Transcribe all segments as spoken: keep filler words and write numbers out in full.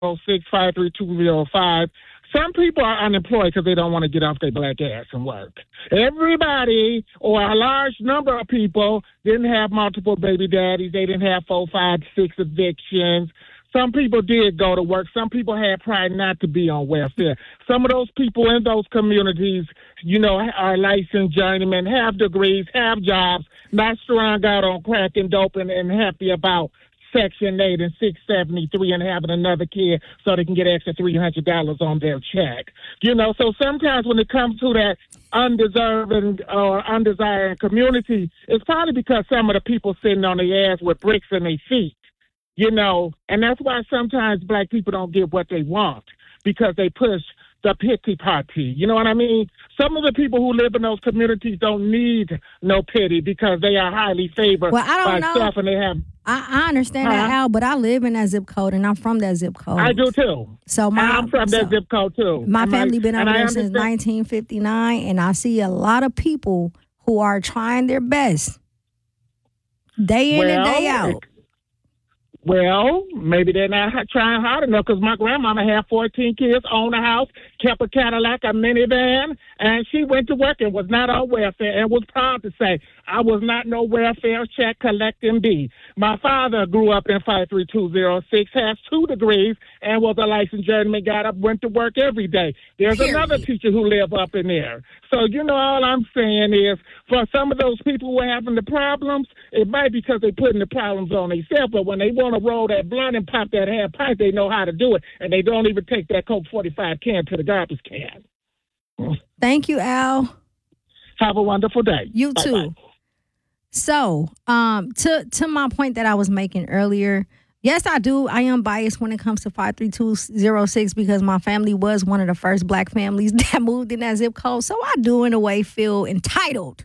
six, five three two zero five. Some people are unemployed because they don't want to get off their black ass and work. Everybody, or a large number of people, didn't have multiple baby daddies. They didn't have four, five, six evictions. Some people did go to work. Some people had pride not to be on welfare. Some of those people in those communities, you know, are licensed journeymen, have degrees, have jobs, not strung out on crack and dope and, and happy about Section eight and six seventy-three and having another kid so they can get extra three hundred dollars on their check. You know, so sometimes when it comes to that undeserving or undesired community, it's probably because some of the people sitting on their ass with bricks in their feet, you know, and that's why sometimes black people don't get what they want because they push the pity party. You know what I mean? Some of the people who live in those communities don't need no pity because they are highly favored well, I don't by know. self and they have... I, I understand huh? that, Al, but I live in that zip code, and I'm from that zip code. I do, too. So my, I'm from so that zip code, too. My I'm family like, been over there since understand. nineteen fifty-nine, and I see a lot of people who are trying their best day in well, and day out. Well, maybe they're not trying hard enough because my grandmama had fourteen kids, owned a house, kept a Cadillac, a minivan, and she went to work and was not on welfare and was proud to say, I was not no welfare check collecting B. My father grew up in five three two zero six, has two degrees, and was a licensed journeyman, got up, went to work every day. There's Period. Another teacher who live up in there. So, you know, all I'm saying is for some of those people who are having the problems, it might be because they're putting the problems on themselves, but when they want to roll that blunt and pop that half pipe, they know how to do it, and they don't even take that Coke forty-five can to the garbage can. Thank you, Al. Have a wonderful day. You Bye-bye. too. So, um, to to my point that I was making earlier, yes, I do. I am biased when it comes to five three two zero six because my family was one of the first black families that moved in that zip code. So I do, in a way, feel entitled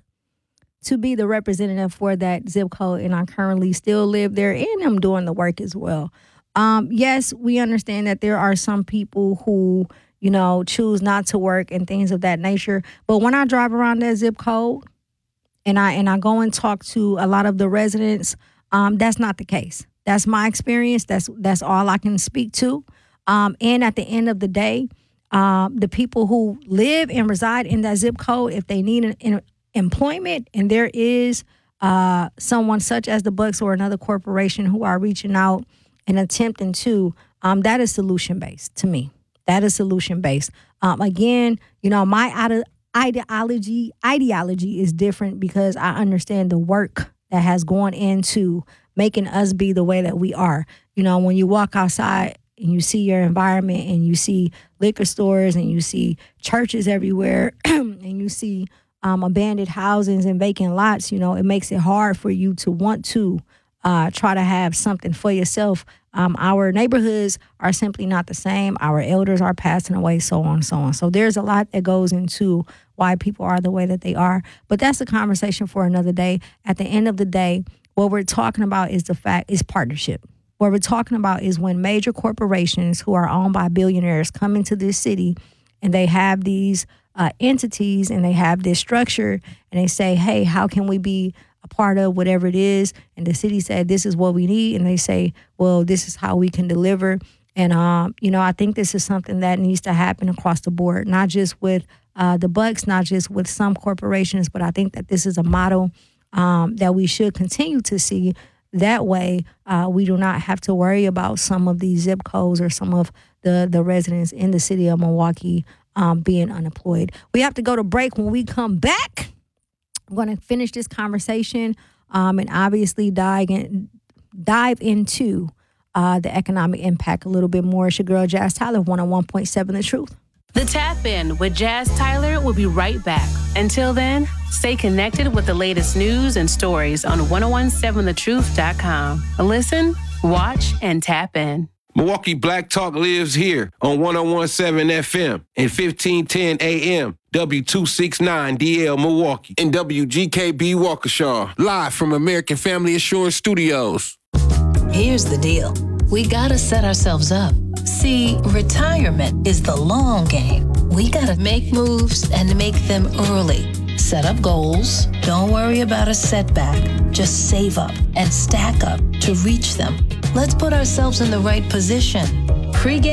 to be the representative for that zip code, and I currently still live there, and I'm doing the work as well. Um, yes, we understand that there are some people who, you know, choose not to work and things of that nature. But when I drive around that zip code, and I and I go and talk to a lot of the residents, um, that's not the case. That's my experience. That's that's all I can speak to. Um, and at the end of the day, um, the people who live and reside in that zip code, if they need an, an employment, and there is uh, someone such as the Bucks or another corporation who are reaching out and attempting to, um, that is solution-based to me. That is solution-based. Um, again, you know, my ide- ideology ideology is different because I understand the work that has gone into making us be the way that we are. You know, when you walk outside and you see your environment and you see liquor stores and you see churches everywhere and you see Um, abandoned housings and vacant lots, you know, it makes it hard for you to want to uh, try to have something for yourself. Um, our neighborhoods are simply not the same. Our elders are passing away, so on and so on. So there's a lot that goes into why people are the way that they are. But that's a conversation for another day. At the end of the day, what we're talking about is the fact is partnership. What we're talking about is when major corporations who are owned by billionaires come into this city and they have these Uh, entities and they have this structure and they say, hey, how can we be a part of whatever it is? And the city said, this is what we need. And they say, well, this is how we can deliver. And, um, you know, I think this is something that needs to happen across the board, not just with uh, the Bucks, not just with some corporations, but I think that this is a model um, that we should continue to see. That way, uh, we do not have to worry about some of these zip codes or some of the, the residents in the city of Milwaukee Um, being unemployed. We have to go to break. When we come back, I'm going to finish this conversation um, and obviously dive, in, dive into uh, the economic impact a little bit more. It's your girl, Jazz Tyler, one oh one point seven The Truth. The Tap In with Jazz Tyler will be right back. Until then, stay connected with the latest news and stories on ten seventeen the truth dot com. Listen, watch, and tap in. Milwaukee Black Talk lives here on ten seventeen F M and fifteen ten A M, W two sixty-nine D L Milwaukee, and W G K B Waukesha, live from American Family Assurance Studios. Here's the deal. We gotta set ourselves up. See, retirement is the long game. We gotta make moves and make them early. Set up goals. Don't worry about a setback. Just save up and stack up to reach them. Let's put ourselves in the right position. Pre-game